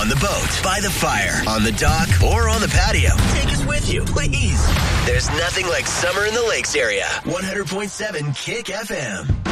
On the boat, by the fire, on the dock, or on the patio. Take us with you, please. There's nothing like summer in the lakes area. 100.7 Kick FM.